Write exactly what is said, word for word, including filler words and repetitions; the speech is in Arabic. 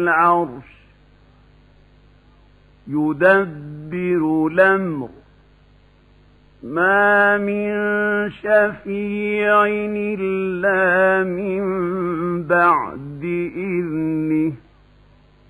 العرش يدبر الأمر ما من شفيع إلا من بعد إذن